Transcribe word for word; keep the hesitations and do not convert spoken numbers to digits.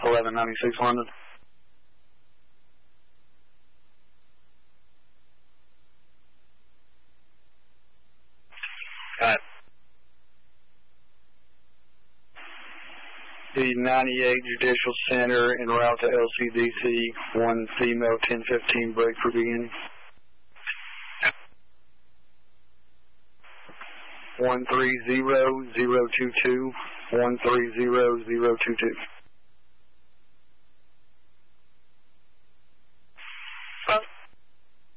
eleven ninety-six London. Got it. The ninety-eight Judicial Center en route to L C D C, one female, ten fifteen, break for beginning. one three zero zero two two, one three zero zero two two.